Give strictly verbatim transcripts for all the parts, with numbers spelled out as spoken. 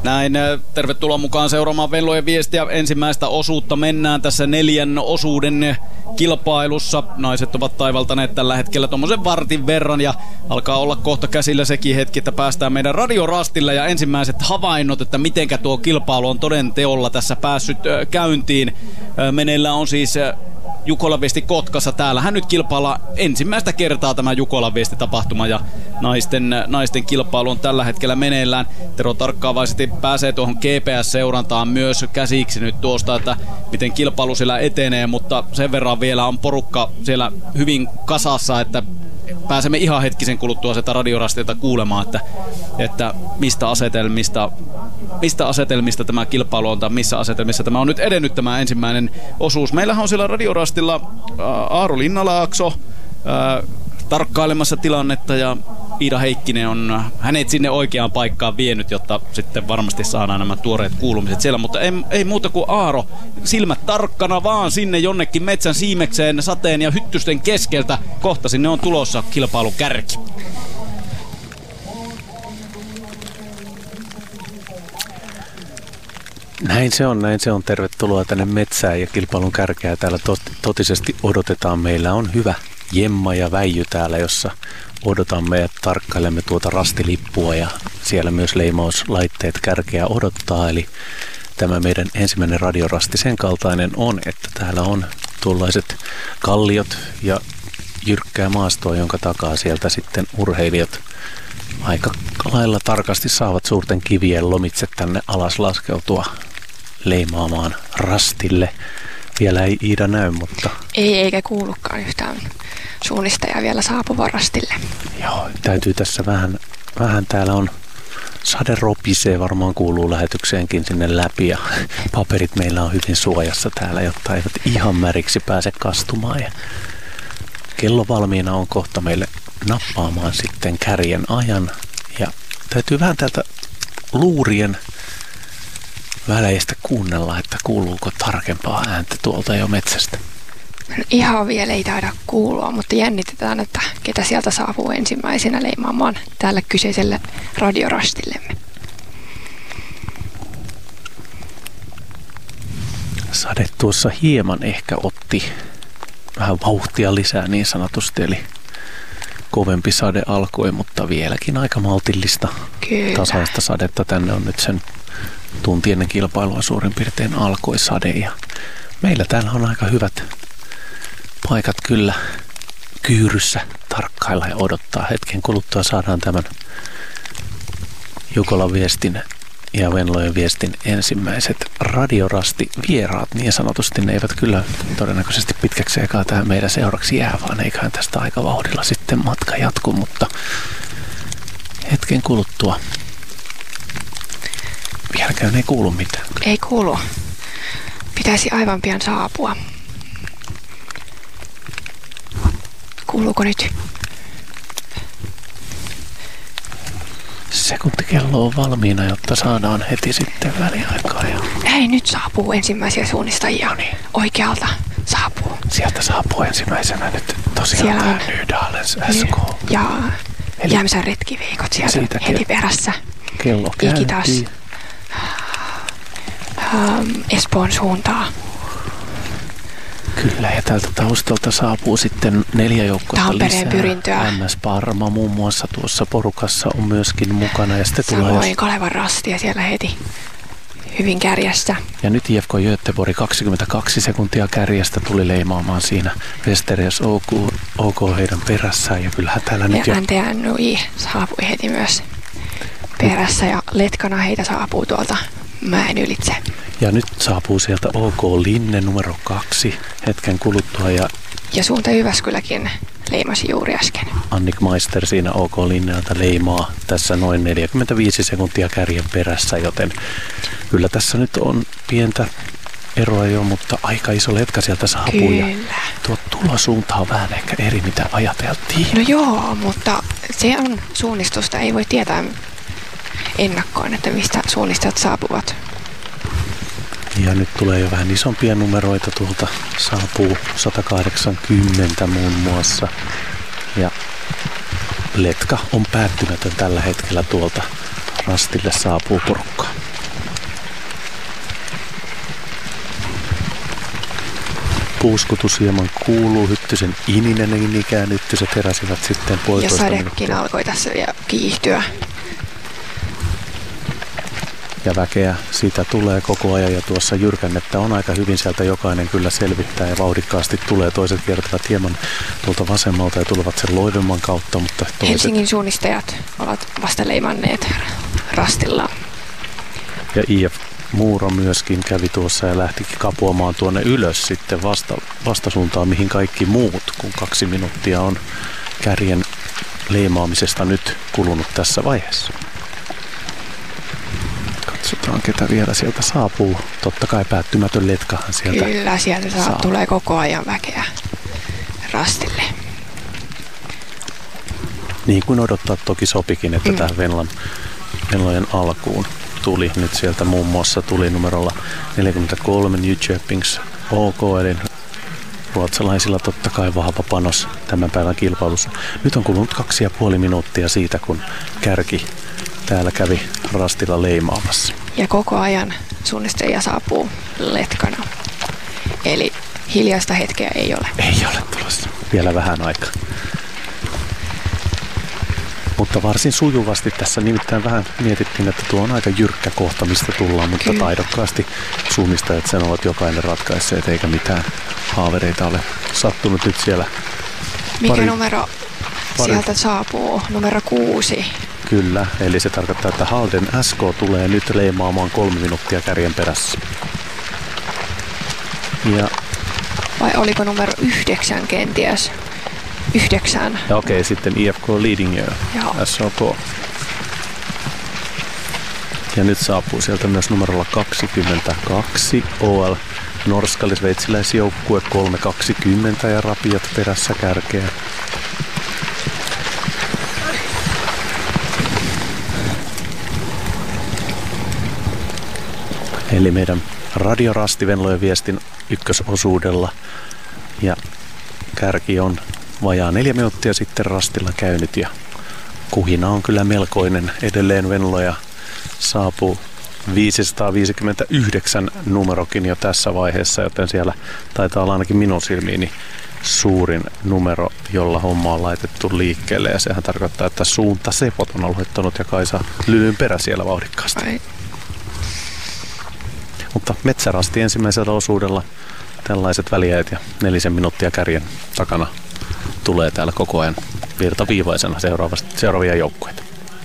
Näin, tervetuloa mukaan seuraamaan Venlojen viestiä. Ensimmäistä osuutta mennään tässä neljän osuuden kilpailussa. Naiset ovat taivaltaneet tällä hetkellä tuommoisen vartin verran ja alkaa olla kohta käsillä sekin hetki, että päästään meidän radiorastille ja ensimmäiset havainnot, että mitenkä tuo kilpailu on toden teolla tässä päässyt käyntiin. Meneillä on siis Jukolan Viesti Kotkassa. Täällähän nyt kilpaillaan ensimmäistä kertaa tämä Jukolan Viesti-tapahtuma ja naisten, naisten kilpailu on tällä hetkellä meneillään. Tero tarkkaavaisesti pääsee tuohon G P S-seurantaan myös käsiksi nyt tuosta, että miten kilpailu siellä etenee, mutta sen verran vielä on porukka siellä hyvin kasassa, että pääsemme ihan hetkisen kuluttua sitä radiorastilta kuulemaan, että, että mistä asetelmista mistä asetelmista tämä kilpailu on tai missä asetelmissa tämä on nyt edennyt tämä ensimmäinen osuus. Meillähän on siellä radiorastilla ää, Aaro Linnalaakso ää, tarkkailemassa tilannetta ja Iida Heikkinen on hänet sinne oikeaan paikkaan vienyt, jotta sitten varmasti saadaan nämä tuoreet kuulumiset siellä, mutta ei, ei muuta kuin Aaro, silmät tarkkana vaan sinne jonnekin metsän siimekseen sateen ja hyttysten keskeltä. Kohta sinne on tulossa kilpailun kärki. Näin se on, näin se on. Tervetuloa tänne metsään ja kilpailun kärkeä täällä tot- totisesti odotetaan. Meillä on hyvä Jemma ja Väijy täällä, jossa odotamme ja tarkkailemme tuota rastilippua ja siellä myös leimauslaitteet kärkeä odottaa. Eli tämä meidän ensimmäinen radiorasti sen kaltainen on, että täällä on tuollaiset kalliot ja jyrkkää maastoa, jonka takaa sieltä sitten urheilijat aika lailla tarkasti saavat suurten kivien lomitse tänne alas laskeutua leimaamaan rastille. Vielä ei Iida näy, mutta... Ei, eikä kuulukaan yhtään suunnistajaa vielä saapuvan rastille. Joo, täytyy tässä vähän, vähän täällä on sade ropisee, varmaan kuuluu lähetykseenkin sinne läpi ja paperit meillä on hyvin suojassa täällä, jotta eivät ihan märiksi pääse kastumaan. Ja kello valmiina on kohta meille nappaamaan sitten kärjen ajan ja täytyy vähän täältä luurien väleistä kuunnella, että kuuluuko tarkempaa ääntä tuolta jo metsästä. Ihan vielä ei taida kuulua, mutta jännitetään, että ketä sieltä saapuu ensimmäisenä leimaamaan tälle kyseiselle radiorastillemme. Sade tuossa hieman ehkä otti vähän vauhtia lisää niin sanotusti, eli kovempi sade alkoi, mutta vieläkin aika maltillista. Kyllä. Tasaista sadetta. Tänne on nyt sen tunti ennen kilpailua suurin piirtein alkoi sade. Ja meillä täällä on aika hyvät paikat kyllä kyyryssä tarkkailla ja odottaa. Hetken kuluttua saadaan tämän Jukolan Viestin ja Venlojen Viestin ensimmäiset radiorasti vieraat. Niin sanotusti ne eivät kyllä todennäköisesti pitkäksi aikaa tähän meidän seuraksi jää, vaan eiköhän tästä aika vauhdilla sitten matka jatku, mutta hetken kuluttua. Vieläkään ei kuulu mitään. Ei kuulu. Pitäisi aivan pian saapua. Kuuluuko nyt? Sekuntikello on valmiina, jotta saadaan heti sitten väliaikaa. Ja... Ei, nyt saapuu ensimmäisiä suunnistajia. No niin. Oikealta saapuu. Sieltä saapuu ensimmäisenä nyt tosiaan siellä tämä Nydalens S K. Ja Eli... Jämsän retkiviikot sieltä siitä heti perässä. Kello Iki taas ähm, Espoon suuntaa. Kyllä, ja täältä taustalta saapuu sitten neljä joukkoa lisää. Pyrintöä. M S Parma muun muassa tuossa porukassa on myöskin mukana. Ja sitten samoin tulee... Kalevan rastia siellä heti hyvin kärjessä. Ja nyt I F K Göteborg kaksikymmentäkaksi sekuntia kärjestä tuli leimaamaan siinä. Vesterias OK, OK heidän perässään. Ja kyllähän täällä ja nyt jo... N T N U I saapui heti myös perässä ja letkana heitä saapuu tuolta mäen ylitse. Ja nyt saapuu sieltä OK Linne numero kaksi hetken kuluttua. Ja, ja suunta Jyväskyläkin leimasi juuri äsken. Annik Maister siinä OK Linnealta leimaa tässä noin neljäkymmentäviisi sekuntia kärjen perässä, joten kyllä tässä nyt on pientä eroa jo, mutta aika iso letka sieltä saapuu. Kyllä. Ja tuo tulosuunta on vähän ehkä eri mitä ajateltiin. No joo, mutta se on suunnistusta. Ei voi tietää ennakkoon, että mistä suunnistajat saapuvat. Ja nyt tulee jo vähän isompia numeroita tuolta. Saapuu sata kahdeksankymmentä muun muassa. Ja letka on päättymätön tällä hetkellä tuolta rastille saapuu porukkaa. Puuskutus hieman kuuluu, Hyttysen ininen niin ikään, Hyttyset heräsivät sitten puolitoista Ja minuuttia. sadekin alkoi tässä vielä kiihtyä. Ja väkeä siitä tulee koko ajan ja tuossa jyrkännettä on aika hyvin sieltä jokainen kyllä selvittää ja vauhdikkaasti tulee. Toiset kiertävät hieman tuolta vasemmalta ja tulevat sen loivemman kautta, mutta toiset... Helsingin suunnistajat ovat vasta leimanneet rastilla. Ja I F Muuro myöskin kävi tuossa ja lähtikin kapuamaan tuonne ylös sitten vasta, vastasuuntaan, mihin kaikki muut, kun kaksi minuuttia on kärjen leimaamisesta nyt kulunut tässä vaiheessa. Katsotaan, ketä vielä sieltä saapuu. Totta kai päättymätön letkahan sieltä Kyllä, sieltä saa, saa. tulee koko ajan väkeä rastille. Niin kuin odottaa toki sopikin, että mm. tähän Venlan, Venlojen alkuun tuli. Nyt sieltä muun muassa tuli numerolla neljäkymmentäkolme Nyköpings O K, eli ruotsalaisilla totta kai vahva panos tämän päivän kilpailussa. Nyt on kulunut kaksi ja puoli minuuttia siitä, kun kärki täällä kävi rastilla leimaamassa. Ja koko ajan suunnistelija saapuu letkana. Eli hiljaista hetkeä ei ole. Ei ole tulossa. Vielä vähän aikaa. Mutta varsin sujuvasti tässä nimittäin vähän mietittiin, että tuo on aika jyrkkä kohta, mistä tullaan, mutta Kyllä. taidokkaasti suunnistajat sen ovat jokainen ratkaisseet, eikä mitään haavereita ole sattunut nyt siellä. Mikä Pari- numero pari- sieltä saapuu? Numero kuusi. Kyllä, eli se tarkoittaa, että Halden S K tulee nyt leimaamaan kolme minuuttia kärjen perässä. Ja, Vai oliko numero yhdeksän kenties? Yhdeksän. ja okei, sitten I F K Lidingö, Joo. S O K. Ja nyt saapuu sieltä myös numerolla kaksikymmentäkaksi O L Norskali-sveitsiläisjoukkue kolme kaksikymmentä ja Rapiat perässä kärkeä. Eli meidän radiorasti Venlojen viestin ykkösosuudella. Ja kärki on vajaa neljä minuuttia sitten rastilla käynyt ja kuhina on kyllä melkoinen. Edelleen Venloja saapuu viisisataaviisikymmentäyhdeksän numerokin jo tässä vaiheessa, joten siellä taitaa olla ainakin minun silmiini suurin numero, jolla homma on laitettu liikkeelle. Ja sehän tarkoittaa, että suunta Sepot on aloittanut ja Kaisa Lylyn perä siellä vauhdikkaasti. Ai. Mutta metsärasti ensimmäisellä osuudella tällaiset väliäät ja nelisen minuuttia kärjen takana tulee täällä koko ajan virtaviivaisena seuraavia joukkueita.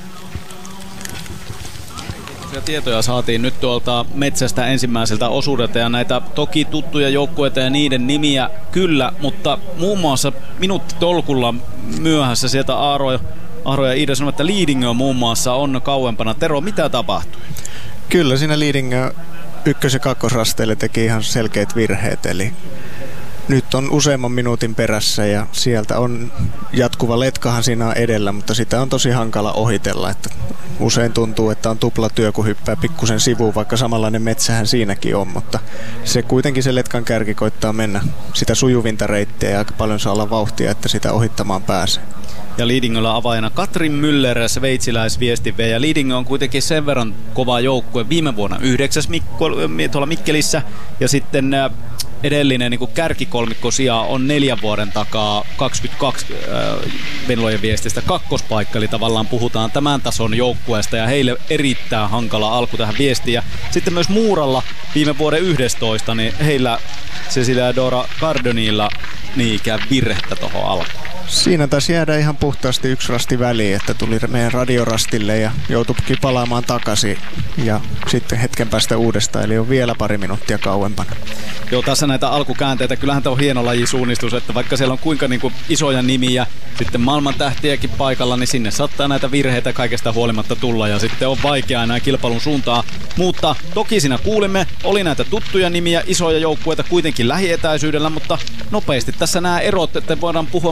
Ja tietoja saatiin nyt tuolta metsästä ensimmäiseltä osuudelta ja näitä toki tuttuja joukkueita ja niiden nimiä kyllä, mutta muun muassa minuuttitolkulla myöhässä sieltä Aaro, Aaro ja Iida sanoi, että Lidingö muun muassa on kauempana. Tero, mitä tapahtui? Kyllä siinä Lidingö ykkös- ja kakkosrasteille teki ihan selkeät virheet, eli nyt on useamman minuutin perässä ja sieltä on jatkuva letkahan siinä on edellä, mutta sitä on tosi hankala ohitella, että usein tuntuu, että on tuplatyö, kun hyppää pikkusen sivuun, vaikka samanlainen metsähän siinäkin on, mutta se kuitenkin se letkan kärki koittaa mennä sitä sujuvinta reittiä ja aika paljon saa olla vauhtia, että sitä ohittamaan pääsee. Ja Lidingöllä avaajana Katrin Müller, sveitsiläisviestinvejä. Ja Lidingö on kuitenkin sen verran kova joukkue. Viime vuonna yhdeksäs Mikko, tuolla Mikkelissä ja sitten edellinen niin kärkikolmikko sijaa on neljän vuoden takaa kaksikymmentäkaksi äh, Venlojen viestistä kakkospaikka. Eli tavallaan puhutaan tämän tason joukkueesta ja heille erittäin hankala alku tähän viestiin. Ja sitten myös Muuralla viime vuoden yksitoista, niin heillä Cecilia ja Dora Cardonilla niin ikään virhettä tuohon alkuun. Siinä taisi jäädä ihan puhtaasti yksi rasti väliin, että tuli meidän radiorastille ja joutuikin palaamaan takaisin ja sitten hetken päästä uudestaan, eli on vielä pari minuuttia kauempana. Joo, tässä näitä alkukäänteitä. Kyllähän tämä on hieno lajisuunnistus, että vaikka siellä on kuinka niin kuin isoja nimiä, sitten maailman tähtiäkin paikalla, niin sinne saattaa näitä virheitä kaikesta huolimatta tulla ja sitten on vaikea enää kilpailun suuntaa. Mutta toki siinä kuulimme, oli näitä tuttuja nimiä, isoja joukkueita kuitenkin lähietäisyydellä, mutta nopeasti tässä nämä erot, että voidaan puhua minuutista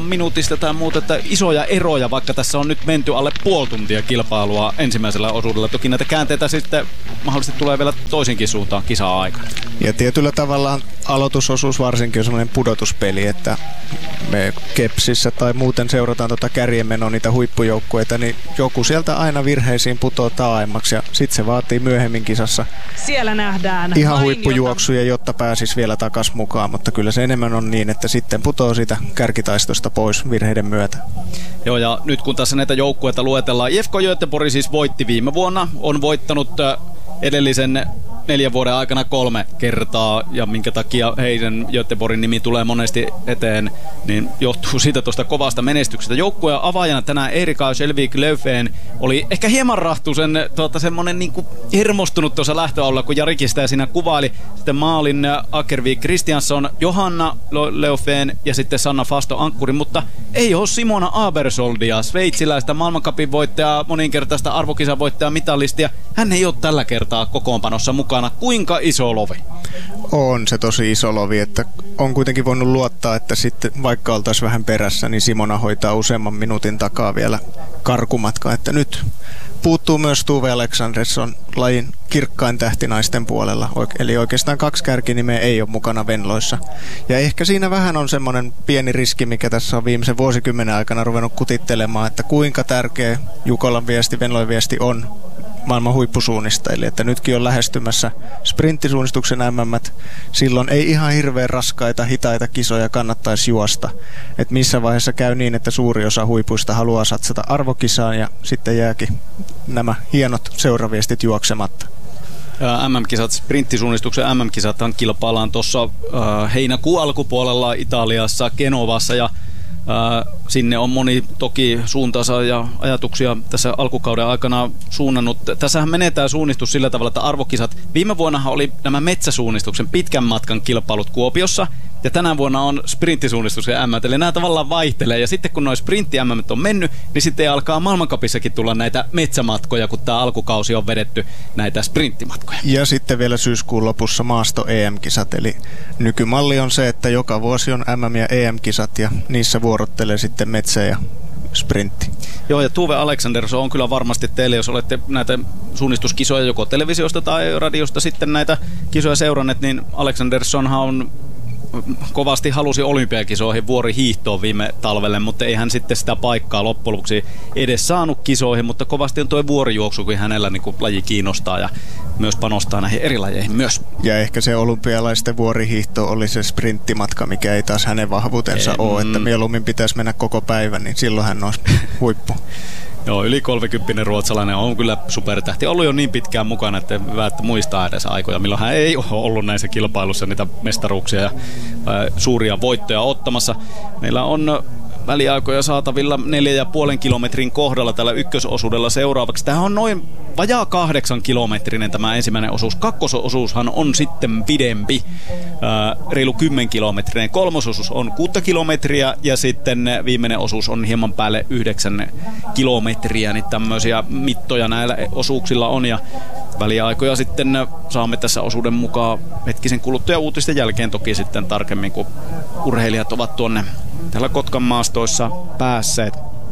tunnistetaan muuta, että isoja eroja, vaikka tässä on nyt menty alle puoli tuntia kilpailua ensimmäisellä osuudella. Toki näitä käänteitä sitten mahdollisesti tulee vielä toisinkin suuntaan kisaa aikana. Ja tietyllä tavalla aloitusosuus varsinkin on semmoinen pudotuspeli, että me Kepsissä tai muuten seurataan tuota kärjenmenoa niitä huippujoukkueita, niin joku sieltä aina virheisiin putoo taaemmaksi ja sitten se vaatii myöhemmin kisassa siellä nähdään ihan mainiota huippujuoksuja, jotta pääsisi vielä takas mukaan, mutta kyllä se enemmän on niin, että sitten putoo siitä kärkitaistosta pois virheiden myötä. Joo, ja nyt kun tässä näitä joukkueita luetellaan, I F K Göteborg siis voitti viime vuonna, on voittanut edellisen neljän vuoden aikana kolme kertaa, ja minkä takia heidän Göteborgin nimi tulee monesti eteen, niin johtuu siitä tuosta kovasta menestyksestä. Joukkueen avaajana tänään Erika Selvik Löfven oli ehkä hieman rahtuisen tuota, semmoinen niin kuin hermostunut tuossa lähtöalueella, kun Jarikin sitä siinä kuvaili. Sitten maalin Akervik Kristiansson, Johanna Löfven ja sitten Sanna Fasto ankkuri, mutta ei ole Simona Abersoldia, sveitsiläistä maailmancupin voittajaa, moninkertaista arvokisan voittajaa, mitallistia. Hän ei ole tällä kertaa kokoonpanossa mukana. Kuinka iso lovi? On se tosi iso lovi, että on kuitenkin voinut luottaa, että sitten vaikka oltaisiin vähän perässä, niin Simona hoitaa useamman minuutin takaa vielä karkumatka, että nyt puuttuu myös Tuve Alexandersson, lajin kirkkain tähti naisten puolella, eli oikeastaan kaksi kärkinimeä ei ole mukana Venloissa. Ja ehkä siinä vähän on semmoinen pieni riski, mikä tässä on viimeisen vuosikymmenen aikana ruvennut kutittelemaan, että kuinka tärkeä Jukolan viesti, Venlojen viesti on maailman huippusuunnistajille, että nytkin on lähestymässä sprinttisuunnistuksen M M:t. Silloin ei ihan hirveän raskaita, hitaita kisoja kannattaisi juosta. Että missä vaiheessa käy niin, että suuri osa huipuista haluaa satsata arvokisaan ja sitten jääkin nämä hienot seuraviestit juoksematta. M M-kisat, sprinttisuunnistuksen M M-kisathan kilpaillaan tuossa äh, heinäkuun alkupuolella Italiassa, Genovassa ja Äh, sinne on moni toki suuntaansa ja ajatuksia tässä alkukauden aikana suunnannut. Tässähän menee tämä suunnistus sillä tavalla, että arvokisat. Viime vuonnahan oli nämä metsäsuunnistuksen pitkän matkan kilpailut Kuopiossa, ja tänä vuonna on sprinttisuunnistuksen M M, eli nämä tavallaan vaihtelee. Ja sitten kun nuo sprintti M M on mennyt, niin sitten alkaa maailmancupissakin tulla näitä metsämatkoja, kun tämä alkukausi on vedetty näitä sprinttimatkoja. Ja sitten vielä syyskuun lopussa maasto-E M-kisat, eli nykymalli on se, että joka vuosi on M M- ja E M-kisat, ja niissä vuorottelee sitten metsä ja sprintti. Joo, ja Tuve Alexandersson on kyllä varmasti teille, jos olette näitä suunnistuskisoja joko televisiosta tai radiosta sitten näitä kisoja seuranneet, niin Alexanderssonhan on kovasti halusi olympiakisoihin vuorihiihtoon viime talvelle, mutta ei hän sitten sitä paikkaa loppujen lopuksi edes saanut kisoihin, mutta kovasti on tuo vuorijuoksu, kun hänellä niin kuin laji kiinnostaa ja myös panostaa näihin eri lajeihin myös. Ja ehkä se olympialaisten vuorihiihto oli se sprinttimatka, mikä ei taas hänen vahvuutensa en... ole, että mieluummin pitäisi mennä koko päivän, niin silloin hän olisi huippu. Joo, yli kolmekymppinen ruotsalainen on kyllä supertähti. Ollut jo niin pitkään mukana, että hyvä, että muistaa edes aikoja, milloin hän ei ole ollut näissä kilpailussa niitä mestaruuksia ja ää, suuria voittoja ottamassa. Meillä on väliaikoja saatavilla neljä ja puolen kilometrin kohdalla tällä ykkösosuudella seuraavaksi. Tämähän on noin vajaa kahdeksan kilometrinen tämä ensimmäinen osuus. Kakkososuushan on sitten pidempi, ää, reilu kymmen kilometrinen. Kolmososuus on kuutta kilometriä ja sitten viimeinen osuus on hieman päälle yhdeksän kilometriä. Niin tämmöisiä mittoja näillä osuuksilla on ja väliaikoja sitten saamme tässä osuuden mukaan hetkisen kuluttuja uutisten jälkeen toki sitten tarkemmin, kun urheilijat ovat tuonne täällä Kotkan maastoissa päässeet.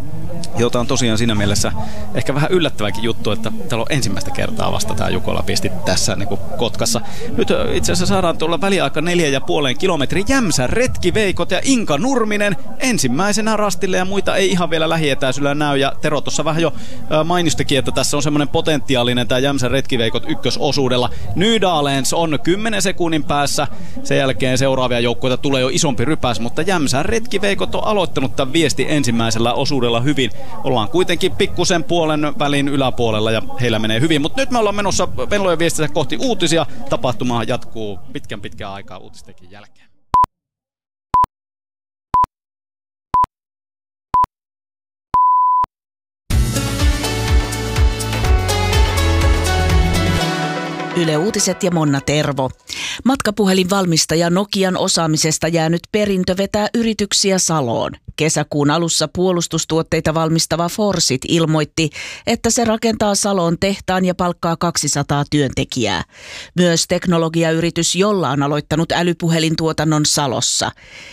Jota on tosiaan siinä mielessä ehkä vähän yllättäväkin juttu, että täällä on ensimmäistä kertaa vasta tämä Jukola pisti tässä niin kuin Kotkassa. Nyt itse asiassa saadaan tuolla väliaika neljä ja puoleen kilometrin Jämsän retkiveikot ja Inka Nurminen ensimmäisenä rastille ja muita ei ihan vielä lähietäisyydellä näy. Ja Tero tuossa vähän jo mainistikin, että tässä on semmoinen potentiaalinen tämä Jämsän retkiveikot ykkösosuudella. Nydalens on kymmenen sekunnin päässä. Sen jälkeen seuraavia joukkoita tulee jo isompi rypäs, mutta Jämsän retkiveikot on aloittanut tämän viesti ensimmäisellä osuudella hyvin. Ollaan kuitenkin pikkusen puolen välin yläpuolella ja heillä menee hyvin, mutta nyt me ollaan menossa Venlojen viestissä kohti uutisia. Tapahtuma jatkuu pitkän pitkän aikaa uutistekin jälkeen. Yle Uutiset ja Monna Tervo. Matkapuhelinvalmistaja Nokian osaamisesta jäänyt perintö vetää yrityksiä Saloon. Kesäkuun alussa puolustustuotteita valmistava Forsit ilmoitti, että se rakentaa Saloon tehtaan ja palkkaa kaksisataa työntekijää. Myös teknologiayritys Jolla on aloittanut älypuhelintuotannon Salossa.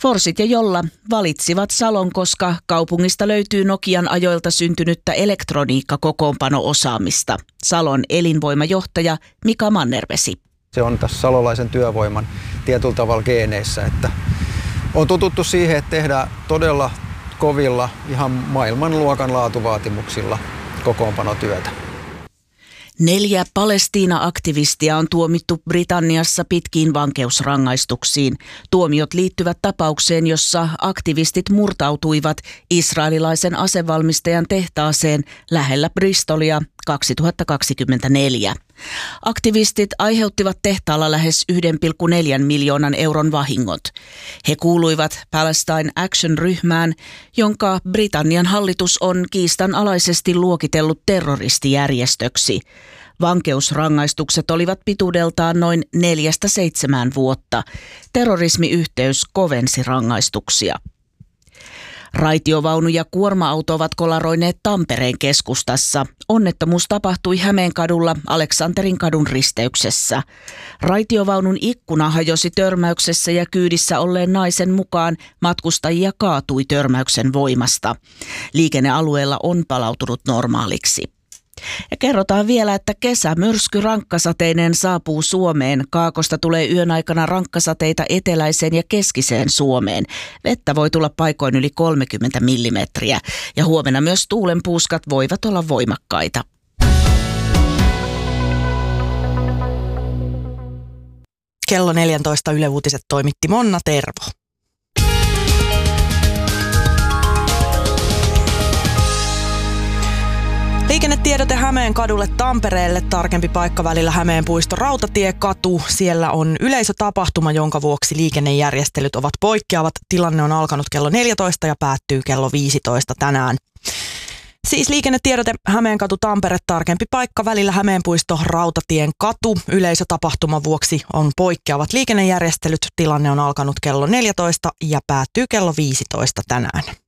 Forsit ja Jolla valitsivat Salon, koska kaupungista löytyy Nokian ajoilta syntynyttä elektroniikkakokoonpano-osaamista. Salon elinvoimajohtaja Mika Mannervesi. Se on tässä salolaisen työvoiman tietyllä tavalla geeneissä, että on tututtu siihen, että tehdään todella kovilla, ihan maailmanluokan laatuvaatimuksilla kokoonpanotyötä. Neljä Palestiina-aktivistia on tuomittu Britanniassa pitkiin vankeusrangaistuksiin. Tuomiot liittyvät tapaukseen, jossa aktivistit murtautuivat israelilaisen asevalmistajan tehtaaseen lähellä Bristolia kaksituhattakaksikymmentäneljä. Aktivistit aiheuttivat tehtaalla lähes yksi pilkku neljä miljoonan euron vahingot. He kuuluivat Palestine Action-ryhmään, jonka Britannian hallitus on kiistanalaisesti luokitellut terroristijärjestöksi. Vankeusrangaistukset olivat pituudeltaan noin neljästä seitsemään vuotta. Terrorismiyhteys kovensi rangaistuksia. Raitiovaunu ja kuorma-auto ovat kolaroineet Tampereen keskustassa. Onnettomuus tapahtui Hämeenkadulla Aleksanterin kadun risteyksessä. Raitiovaunun ikkuna hajosi törmäyksessä ja kyydissä olleen naisen mukaan matkustajia kaatui törmäyksen voimasta. Liikennealueella on palautunut normaaliksi. Ja kerrotaan vielä, että kesämyrsky rankkasateinen saapuu Suomeen. Kaakosta tulee yön aikana rankkasateita eteläiseen ja keskiseen Suomeen. Vettä voi tulla paikoin yli kolmekymmentä millimetriä ja huomenna myös tuulenpuuskat voivat olla voimakkaita. Kello neljätoista Yle Uutiset toimitti Monna Tervo. Liikennetiedote Hämeenkadulle Tampereelle, tarkempi paikka välillä Hämeenpuisto Rautatiekatu. Siellä on yleisötapahtuma, jonka vuoksi liikennejärjestelyt ovat poikkeavat. Tilanne on alkanut kello neljätoista ja päättyy kello viisitoista tänään. Siis liikennetiedote Hämeenkatu Tampere, tarkempi paikka välillä Hämeenpuisto Rautatien katu. Yleisötapahtuman vuoksi on poikkeavat liikennejärjestelyt. Tilanne on alkanut kello neljätoista ja päättyy kello viisitoista tänään.